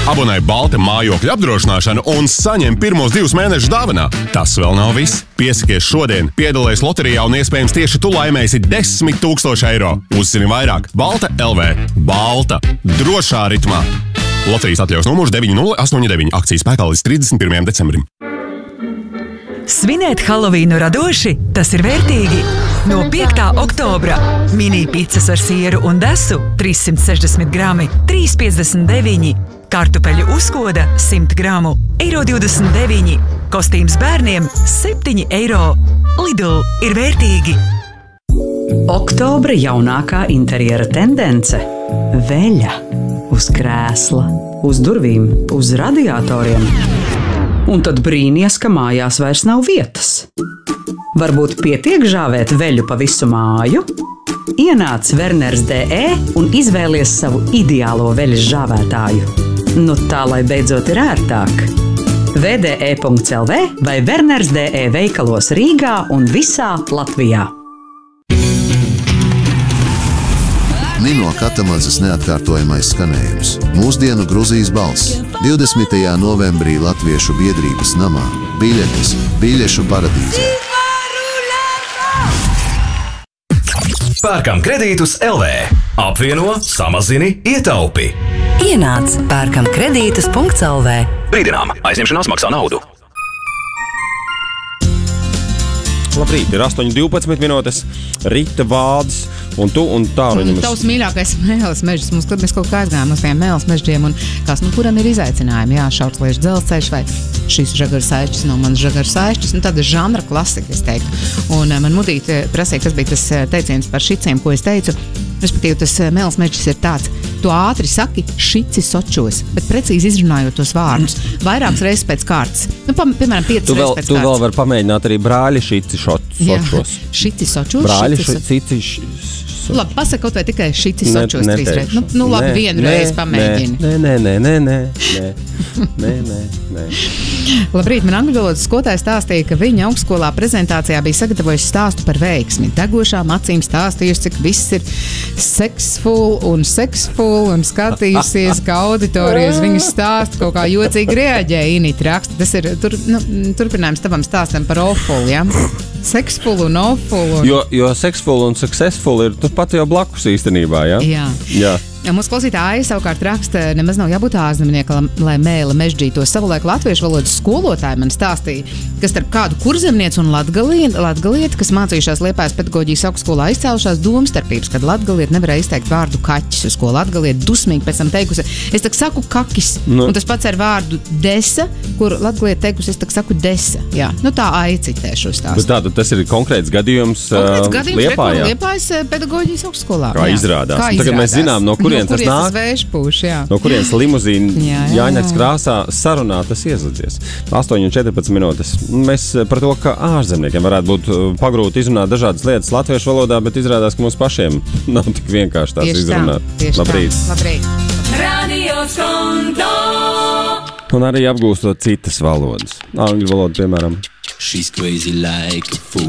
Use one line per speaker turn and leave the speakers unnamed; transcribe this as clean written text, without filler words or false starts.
Abonē Balta mājokļa apdrošināšanu un saņem pirmos 2 mēnešus dāvanā. Tas vēl nav viss. Piesakies šodien, piedalies loterijā un iespējams tieši tu laimēsi 10 000 eiro. Uzzini vairāk Balta LV. Balta. Drošā ritmā. Loterijas atļaus numurs 9089. Akcijas spēkā līdz 31. decembrim.
Svinēt Halovīnu radoši, tas ir vērtīgi. No 5. oktobra mini picas ar sieru un desu 360 grami, 3,59. Kartupeļu uzkoda 100 gramu, €29. Kostīms bērniem 7 eiro. Lidl ir vērtīgi.
Oktobra jaunākā interjera tendence – veļa. Uz krēsla, uz durvīm, uz radiatoriem. Un tad brīnies, ka mājās vairs nav vietas. Varbūt pietiek žāvēt veļu pa visu māju? Ienāc Werners.de un izvēlies savu ideālo veļas žāvētāju. Nu tā, lai beidzot ir ērtāk. vde.lv vai Werners.de veikalos Rīgā un visā Latvijā.
Nino Katamazes neatkārtojamais skanējums. Mūsdienu Gruzijas balss. 20. novembrī Latviešu biedrības namā. Biļetes Biļešu paradīzē.
Pērkam kredītus LV. Apvieno, samazini, ietaupi.
Ienāc pērkamkredītus.lv.
Brīdinām, aizņemšanās maksā naudu.
Labrīt, ir 8:12 minūtes, Rita Vārdis un tu un Tāruņamas.
Tavs mīļākais mēles mežs. Mēs kaut kā aizgājām uz tiem mēles mežģiem un kuram ir izaicinājumi. Jā, Šaucliešu dzelzceļš vai šīs žagarsaišķis no manas žagarsaišķis. Tāda žanra klasika, es teiktu. Un man mudīt prasīja, kas bija tas teiciens par šiciem, ko es teicu. Respektīvi, tas mēles mežģis ir tāds. Tu ātri saki šici sočos, bet precīzi izrunājot tos vārdus. Vairākas reizes pēc kārtas. Piemēram, 5 reizes pēc kārtas.
Tu vēl vari pamēģināt arī brāļi šici sočos.
Šici sočos?
Brāļi šici
Labi, pasaka kaut vai tikai šici sočos 3 reizes. Nu labi, 1 reizi pamēģini.
Nē.
Labrīt, man angļu valodas skolotāja stāstīja, ka viņa augstskolā prezentācijā bija sagatavojusi stāstu par veiksmi. Degošām acīm stāstījusi, cik viss ir seksful un skatījusies, ka auditorija uz viņu stāstu kaut kā jocīgi reaģēja. Inīt raksta. Tas ir turpinājums tavam stāstam par awful, ja? Seksful un awful.
Jo seksful un successful ir turpat jau blakus īstenībā, ja? Jā.
Mūsu klausītāja Aija savukārt raksta, nemaz nav jābūt ārzemniekam, lai mēle mežģīto. Savulaik latviešu valodas skolotāji man stāstīja, ka starp kādu kurzemnieci un latgalieti, kas mācījušās Liepājas pedagoģijas augstskolā, izcēlušās domstarpības, kad latgalieti nevarēja izteikt vārdu kaķis, uz ko latgalieti dusmīgi pēc tam teikusi, es tak saku kakis, un tas pats ar vārdu desa, kur latgalieti teikusi, es tak saku desa. Jā, tā Aija citē šo stāstu.
Bet tātad tas ir konkrēts gadījums Liepājā.
Liepājas pedagoģijas augstskolā.
Kā izrādās. Tagad mēs zinām, no kurienes tas nāk, no kurienes limuzīna Jāņaks krāsā sarunā tas iezadzies. 8:14 minūtes. Mēs par to, ka ārzemniekiem varētu būt pagrūti izrunāt dažādas lietas latviešu valodā, bet izrādās, ka mums pašiem nav tik vienkārši tās izrunāt.
Labrīt.
Un arī apgūstot citas valodas. Angļu valodu, piemēram.
She's crazy like a fool.